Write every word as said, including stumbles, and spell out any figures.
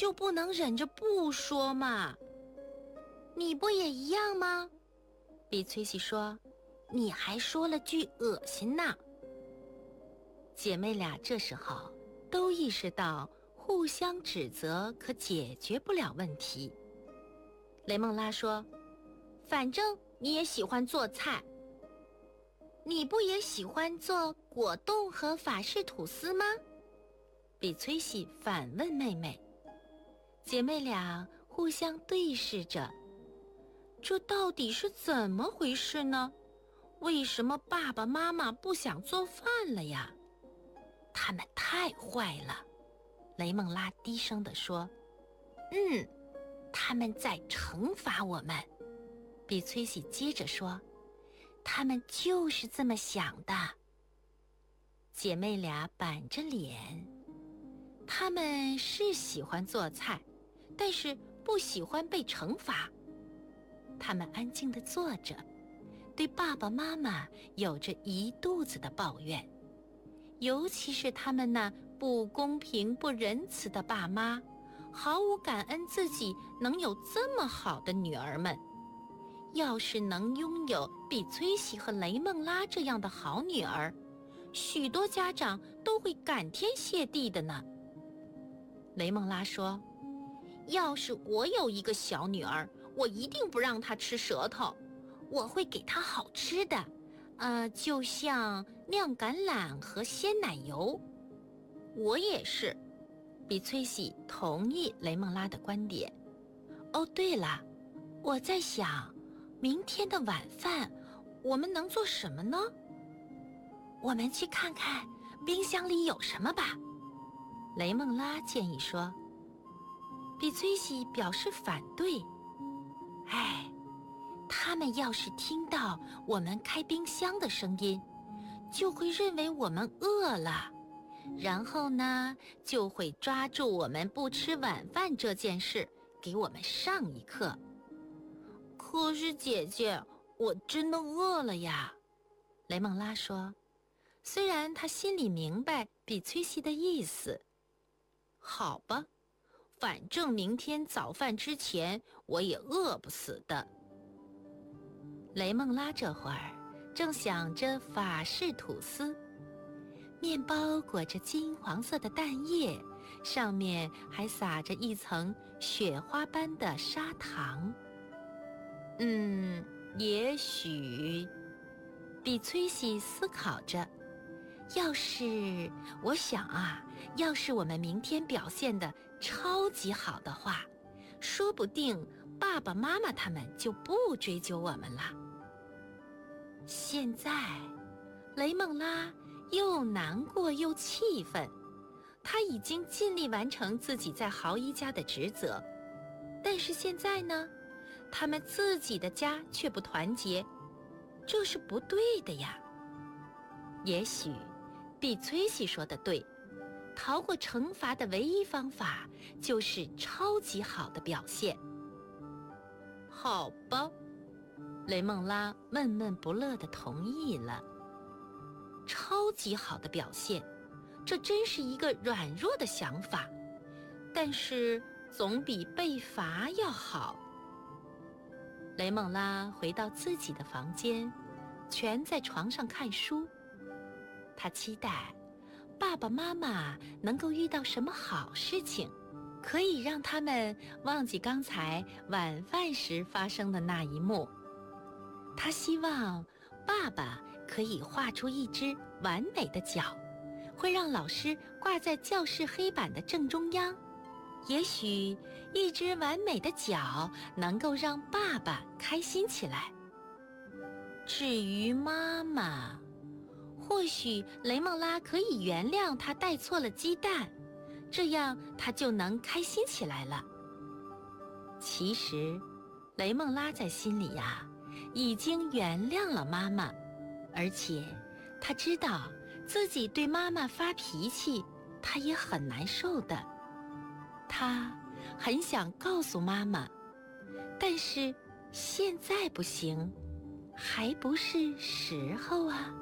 就不能忍着不说嘛？你不也一样吗？比崔西说，你还说了句恶心呢。姐妹俩这时候都意识到互相指责可解决不了问题。雷梦拉说，反正你也喜欢做菜，你不也喜欢做果冻和法式吐司吗？比崔西反问妹妹。姐妹俩互相对视着，这到底是怎么回事呢？为什么爸爸妈妈不想做饭了呀？他们太坏了，雷梦拉低声地说。嗯，他们在惩罚我们。比崔西接着说，他们就是这么想的。姐妹俩板着脸，他们是喜欢做菜，但是不喜欢被惩罚。他们安静地坐着，对爸爸妈妈有着一肚子的抱怨，尤其是他们那不公平不仁慈的爸妈，毫无感恩自己能有这么好的女儿们。要是能拥有比崔西和雷梦拉这样的好女儿，许多家长都会感天谢地的呢。雷梦拉说，要是我有一个小女儿，我一定不让她吃舌头，我会给她好吃的，呃，就像酿橄榄和鲜奶油。我也是，比崔西同意雷梦拉的观点。哦，对了，我在想，明天的晚饭我们能做什么呢？我们去看看冰箱里有什么吧，雷梦拉建议说。比崔西表示反对。哎，他们要是听到我们开冰箱的声音，就会认为我们饿了，然后呢，就会抓住我们不吃晚饭这件事，给我们上一课。可是姐姐，我真的饿了呀，雷梦拉说。虽然她心里明白比崔西的意思。好吧，反正明天早饭之前我也饿不死的。雷梦拉这会儿正想着法式吐司，面包裹着金黄色的蛋液，上面还撒着一层雪花般的砂糖。嗯，也许，比崔西思考着，要是我想啊，要是我们明天表现得超级好的话，说不定爸爸妈妈他们就不追究我们了。现在，雷梦拉又难过又气愤，她已经尽力完成自己在豪伊家的职责，但是现在呢，他们自己的家却不团结，这是不对的呀。也许比崔西说的对，逃过惩罚的唯一方法就是超级好的表现。好吧，雷梦拉闷闷不乐地同意了。超级好的表现，这真是一个软弱的想法，但是总比被罚要好。雷梦拉回到自己的房间，蜷在床上看书。他期待爸爸妈妈能够遇到什么好事情，可以让他们忘记刚才晚饭时发生的那一幕。他希望爸爸可以画出一只完美的脚，会让老师挂在教室黑板的正中央。也许一只完美的脚能够让爸爸开心起来。至于妈妈，或许雷梦拉可以原谅他带错了鸡蛋，这样他就能开心起来了。其实，雷梦拉在心里呀，已经原谅了妈妈，而且她知道自己对妈妈发脾气，她也很难受的。她很想告诉妈妈，但是现在不行，还不是时候啊。